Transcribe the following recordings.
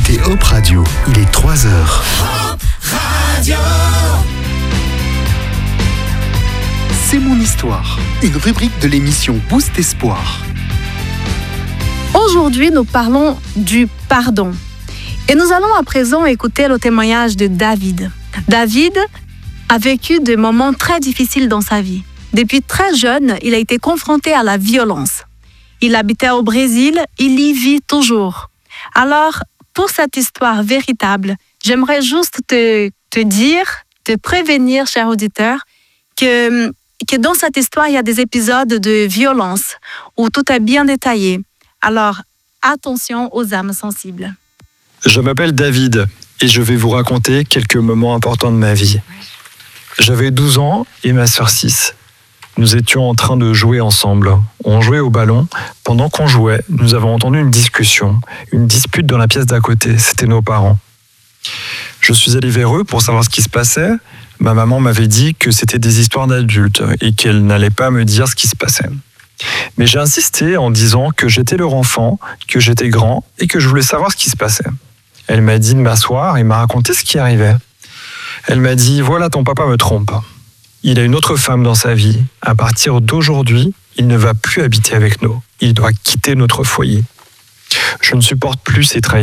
écoutez Hop Radio, il est 3h. Hop Radio. C'est mon histoire, une rubrique de l'émission Boost Espoir. Aujourd'hui, nous parlons du pardon. Et nous allons à présent écouter le témoignage de David. David a vécu des moments très difficiles dans sa vie. Depuis très jeune, il a été confronté à la violence. Il habitait au Brésil, il y vit toujours. Alors, pour cette histoire véritable, j'aimerais juste te prévenir, cher auditeur, que dans cette histoire, il y a des épisodes de violence où tout est bien détaillé. Alors, attention aux âmes sensibles. Je m'appelle David et je vais vous raconter quelques moments importants de ma vie. J'avais 12 ans et ma sœur 6. Nous étions en train de jouer ensemble. On jouait au ballon. Pendant qu'on jouait, nous avons entendu une discussion, une dispute dans la pièce d'à côté. C'était nos parents. Je suis allé vers eux pour savoir ce qui se passait. Ma maman m'avait dit que c'était des histoires d'adultes et qu'elle n'allait pas me dire ce qui se passait. Mais j'ai insisté en disant que j'étais leur enfant, que j'étais grand et que je voulais savoir ce qui se passait. Elle m'a dit de m'asseoir et m'a raconté ce qui arrivait. Elle m'a dit « Voilà, ton papa me trompe. Il a une autre femme dans sa vie. À partir d'aujourd'hui, il ne va plus habiter avec nous. Il doit quitter notre foyer. Je ne supporte plus ces trahisons. »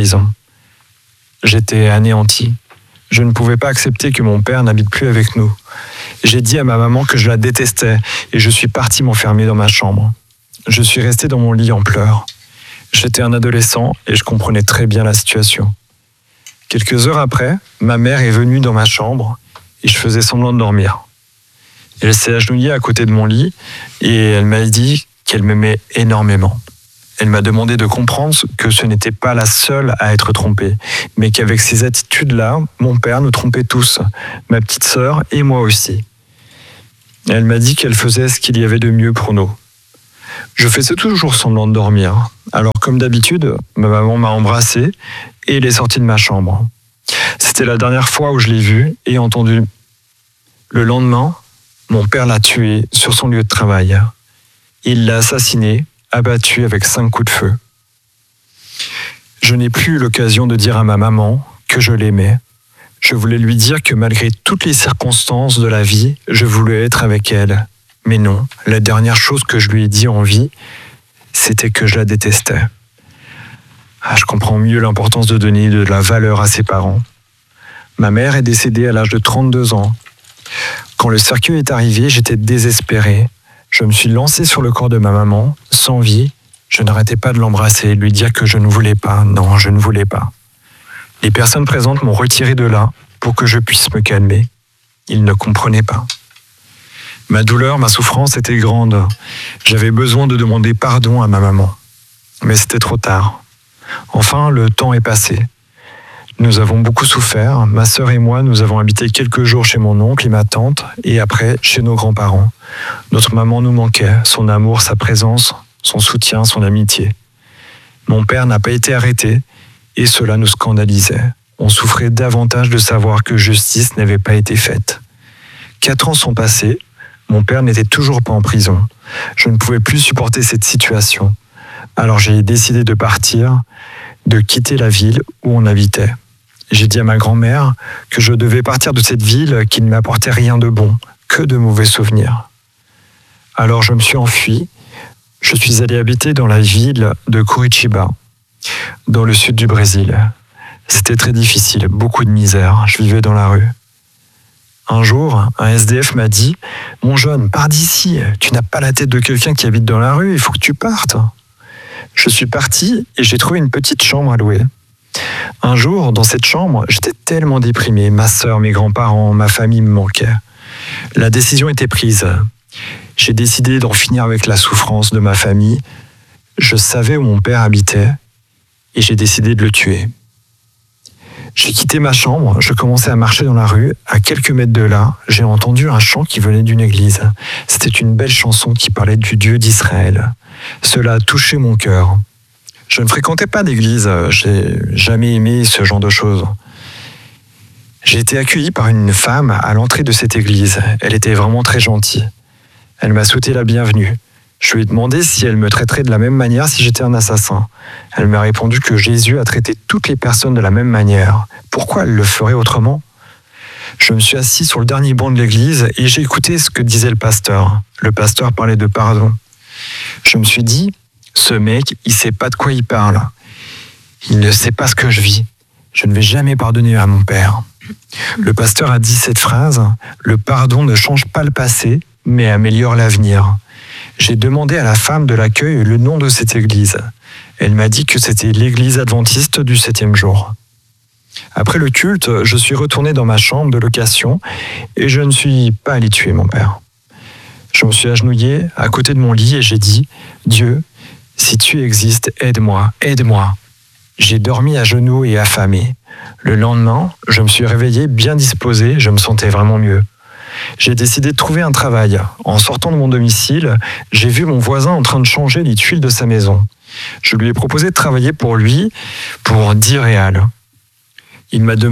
J'étais anéanti. Je ne pouvais pas accepter que mon père n'habite plus avec nous. J'ai dit à ma maman que je la détestais et je suis parti m'enfermer dans ma chambre. Je suis resté dans mon lit en pleurs. J'étais un adolescent et je comprenais très bien la situation. Quelques heures après, ma mère est venue dans ma chambre et je faisais semblant de dormir. Elle s'est agenouillée à côté de mon lit et elle m'a dit qu'elle m'aimait énormément. Elle m'a demandé de comprendre que ce n'était pas la seule à être trompée, mais qu'avec ces attitudes-là, mon père nous trompait tous, ma petite sœur et moi aussi. Elle m'a dit qu'elle faisait ce qu'il y avait de mieux pour nous. Je faisais toujours semblant de dormir. Alors, comme d'habitude, ma maman m'a embrassé et elle est sortie de ma chambre. C'était la dernière fois où je l'ai vue et entendue. Le lendemain, mon père l'a tué sur son lieu de travail. Il l'a assassiné, abattu avec 5 coups de feu. Je n'ai plus eu l'occasion de dire à ma maman que je l'aimais. Je voulais lui dire que malgré toutes les circonstances de la vie, je voulais être avec elle. Mais non, la dernière chose que je lui ai dit en vie, c'était que je la détestais. Je comprends mieux l'importance de donner de la valeur à ses parents. Ma mère est décédée à l'âge de 32 ans. Quand le cercueil est arrivé, j'étais désespéré. Je me suis lancé sur le corps de ma maman, sans vie. Je n'arrêtais pas de l'embrasser et de lui dire que je ne voulais pas. Non, je ne voulais pas. Les personnes présentes m'ont retiré de là pour que je puisse me calmer. Ils ne comprenaient pas. Ma douleur, ma souffrance était grande. J'avais besoin de demander pardon à ma maman. Mais c'était trop tard. Enfin, le temps est passé. Nous avons beaucoup souffert. Ma sœur et moi, nous avons habité quelques jours chez mon oncle et ma tante, et après, chez nos grands-parents. Notre maman nous manquait, son amour, sa présence, son soutien, son amitié. Mon père n'a pas été arrêté, et cela nous scandalisait. On souffrait davantage de savoir que justice n'avait pas été faite. 4 ans sont passés, mon père n'était toujours pas en prison. Je ne pouvais plus supporter cette situation. Alors j'ai décidé de partir, de quitter la ville où on habitait. J'ai dit à ma grand-mère que je devais partir de cette ville qui ne m'apportait rien de bon, que de mauvais souvenirs. Alors je me suis enfui. Je suis allé habiter dans la ville de Curitiba, dans le sud du Brésil. C'était très difficile, beaucoup de misère. Je vivais dans la rue. Un jour, un SDF m'a dit « Mon jeune, pars d'ici. Tu n'as pas la tête de quelqu'un qui habite dans la rue. Il faut que tu partes. » Je suis parti et j'ai trouvé une petite chambre à louer. Un jour, dans cette chambre, j'étais tellement déprimé. Ma sœur, mes grands-parents, ma famille me manquaient. La décision était prise. J'ai décidé d'en finir avec la souffrance de ma famille. Je savais où mon père habitait et j'ai décidé de le tuer. J'ai quitté ma chambre, je commençais à marcher dans la rue. À quelques mètres de là, j'ai entendu un chant qui venait d'une église. C'était une belle chanson qui parlait du Dieu d'Israël. Cela a touché mon cœur. Je ne fréquentais pas d'église, j'ai jamais aimé ce genre de choses. J'ai été accueilli par une femme à l'entrée de cette église. Elle était vraiment très gentille. Elle m'a souhaité la bienvenue. Je lui ai demandé si elle me traiterait de la même manière si j'étais un assassin. Elle m'a répondu que Jésus a traité toutes les personnes de la même manière. Pourquoi elle le ferait autrement ? Je me suis assis sur le dernier banc de l'église et j'ai écouté ce que disait le pasteur. Le pasteur parlait de pardon. Je me suis dit, ce mec, il sait pas de quoi il parle. Il ne sait pas ce que je vis. Je ne vais jamais pardonner à mon père. Le pasteur a dit cette phrase, le pardon ne change pas le passé, mais améliore l'avenir. J'ai demandé à la femme de l'accueil le nom de cette église. Elle m'a dit que c'était l'église adventiste du 7e jour. Après le culte, je suis retourné dans ma chambre de location et je ne suis pas allé tuer mon père. Je me suis agenouillé à côté de mon lit et j'ai dit « Dieu, si tu existes, aide-moi, aide-moi ». J'ai dormi à genoux et affamé. Le lendemain, je me suis réveillé bien disposé, je me sentais vraiment mieux. J'ai décidé de trouver un travail. En sortant de mon domicile, j'ai vu mon voisin en train de changer les tuiles de sa maison. Je lui ai proposé de travailler pour lui pour 10 réals. Il m'a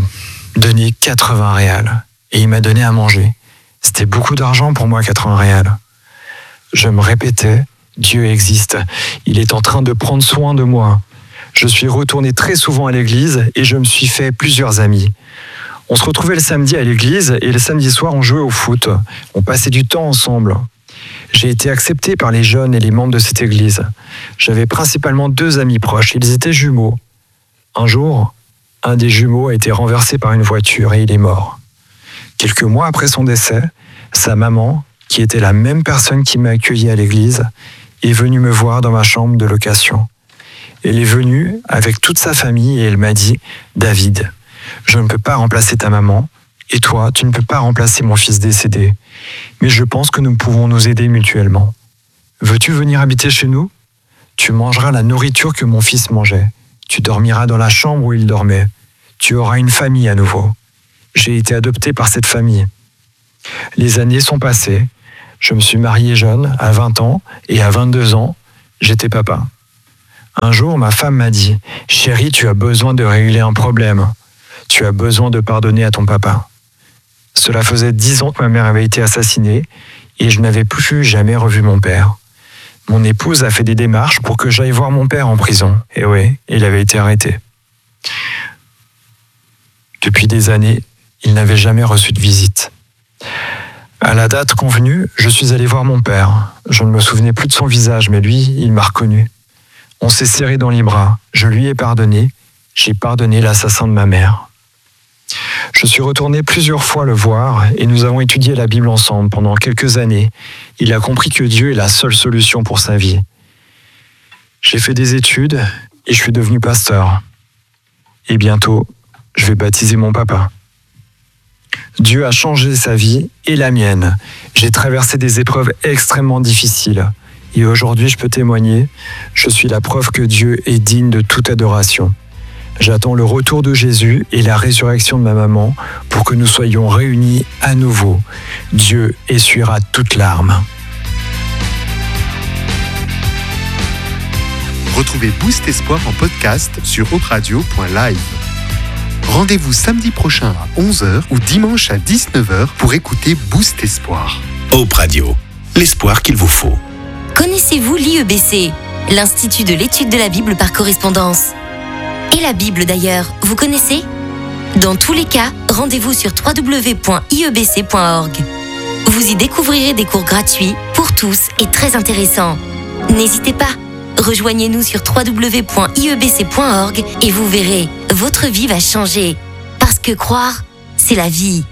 donné 80 réals et il m'a donné à manger. C'était beaucoup d'argent pour moi, 80 réals. Je me répétais, Dieu existe. Il est en train de prendre soin de moi. Je suis retourné très souvent à l'église et je me suis fait plusieurs amis. On se retrouvait le samedi à l'église et le samedi soir, on jouait au foot. On passait du temps ensemble. J'ai été accepté par les jeunes et les membres de cette église. J'avais principalement 2 amis proches. Ils étaient jumeaux. Un jour, un des jumeaux a été renversé par une voiture et il est mort. Quelques mois après son décès, sa maman, qui était la même personne qui m'a accueilli à l'église, est venue me voir dans ma chambre de location. Elle est venue avec toute sa famille et elle m'a dit « David, je ne peux pas remplacer ta maman et toi, tu ne peux pas remplacer mon fils décédé. Mais je pense que nous pouvons nous aider mutuellement. Veux-tu venir habiter chez nous ? Tu mangeras la nourriture que mon fils mangeait. Tu dormiras dans la chambre où il dormait. Tu auras une famille à nouveau. J'ai été adopté par cette famille. Les années sont passées. Je me suis marié jeune, à 20 ans, et à 22 ans, j'étais papa. Un jour, ma femme m'a dit « Chérie, tu as besoin de régler un problème. Tu as besoin de pardonner à ton papa. » Cela faisait 10 ans que ma mère avait été assassinée et je n'avais plus jamais revu mon père. Mon épouse a fait des démarches pour que j'aille voir mon père en prison. Et oui, il avait été arrêté. Depuis des années, il n'avait jamais reçu de visite. À la date convenue, je suis allé voir mon père. Je ne me souvenais plus de son visage, mais lui, il m'a reconnu. On s'est serré dans les bras. Je lui ai pardonné. J'ai pardonné l'assassin de ma mère. Je suis retourné plusieurs fois le voir et nous avons étudié la Bible ensemble pendant quelques années. Il a compris que Dieu est la seule solution pour sa vie. J'ai fait des études et je suis devenu pasteur. Et bientôt, je vais baptiser mon papa. Dieu a changé sa vie et la mienne. J'ai traversé des épreuves extrêmement difficiles. Et aujourd'hui, je peux témoigner, je suis la preuve que Dieu est digne de toute adoration. J'attends le retour de Jésus et la résurrection de ma maman pour que nous soyons réunis à nouveau. Dieu essuiera toute larme. Retrouvez Boost Espoir en podcast sur hoperadio.live. Rendez-vous samedi prochain à 11h ou dimanche à 19h pour écouter Boost Espoir. Hope Radio, l'espoir qu'il vous faut. Connaissez-vous l'IEBC, l'Institut de l'étude de la Bible par correspondance ? Et la Bible d'ailleurs, vous connaissez ? Dans tous les cas, rendez-vous sur www.iebc.org. Vous y découvrirez des cours gratuits pour tous et très intéressants. N'hésitez pas, rejoignez-nous sur www.iebc.org et vous verrez, votre vie va changer. Parce que croire, c'est la vie.